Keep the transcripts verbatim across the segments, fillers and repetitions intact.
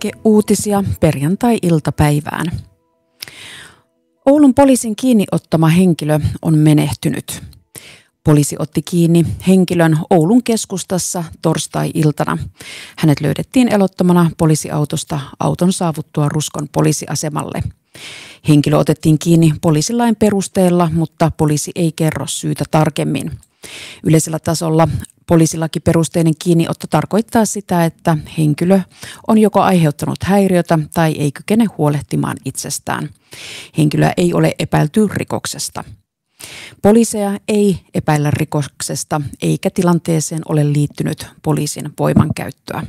Virke-uutisia perjantai-iltapäivään. Oulun poliisin kiinni ottama henkilö on menehtynyt. Poliisi otti kiinni henkilön Oulun keskustassa torstai-iltana. Hänet löydettiin elottomana poliisiautosta auton saavuttua Ruskon poliisiasemalle. Henkilö otettiin kiinni poliisilain perusteella, mutta poliisi ei kerro syytä tarkemmin. Yleisellä tasolla poliisilakiperusteinen kiinniotto tarkoittaa sitä, että henkilö on joko aiheuttanut häiriötä tai ei kykene huolehtimaan itsestään. Henkilöä ei ole epäilty rikoksesta. Poliiseja ei epäillä rikoksesta eikä tilanteeseen ole liittynyt poliisin voimankäyttöä.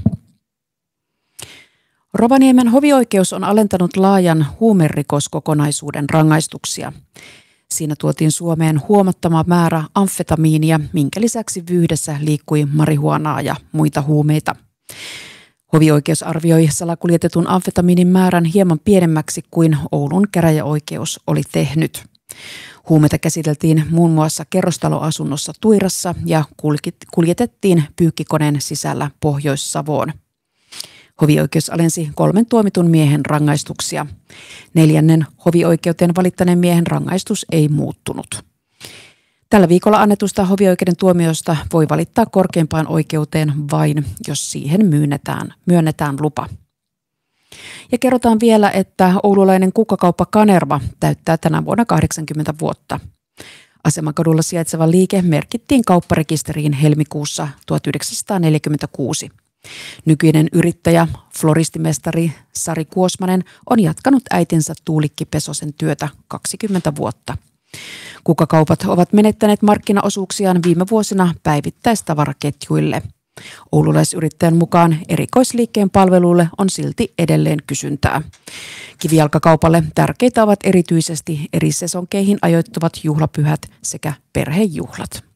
Rovaniemen hovioikeus on alentanut laajan huumerikoskokonaisuuden rangaistuksia. Siinä tuotiin Suomeen huomattava määrä amfetamiinia, minkä lisäksi vyyhdessä liikkui marihuanaa ja muita huumeita. Hovioikeus arvioi salakuljetetun amfetamiinin määrän hieman pienemmäksi kuin Oulun käräjäoikeus oli tehnyt. Huumeita käsiteltiin muun muassa kerrostaloasunnossa Tuirassa ja kuljetettiin pyykkikoneen sisällä Pohjois-Savoon. Hovioikeus alensi kolmen tuomitun miehen rangaistuksia. Neljännen hovioikeuteen valittaneen miehen rangaistus ei muuttunut. Tällä viikolla annetusta hovioikeuden tuomiosta voi valittaa korkeimpaan oikeuteen vain, jos siihen myönnetään, myönnetään lupa. Ja kerrotaan vielä, että oululainen kukkakauppa Kanerva täyttää tänä vuonna kahdeksankymmentä vuotta. Asemakadulla sijaitseva liike merkittiin kaupparekisteriin helmikuussa tuhatyhdeksänsataaneljäkymmentäkuusi. Nykyinen yrittäjä, floristimestari Sari Kuosmanen on jatkanut äitinsä Tuulikki Pesosen työtä kaksikymmentä vuotta. Kukkakaupat ovat menettäneet markkinaosuuksiaan viime vuosina päivittäistavaraketjuille. Oululaisyrittäjän mukaan erikoisliikkeen palveluille on silti edelleen kysyntää. Kivijalkakaupalle tärkeitä ovat erityisesti eri sesonkeihin ajoittuvat juhlapyhät sekä perhejuhlat.